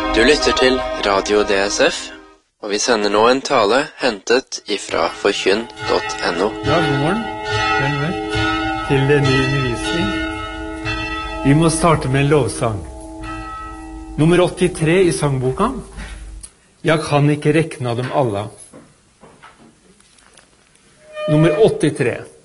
Du lytter til Radio DSF, og vi sender nå en tale hentet ifra forkynn.no. Ja, god morgen. Vel møtt til en ny undervisning. Vi må starte med en lovsang. Nummer 83 i sangboka. Jeg kan ikke rekna dem alle. Nummer 83.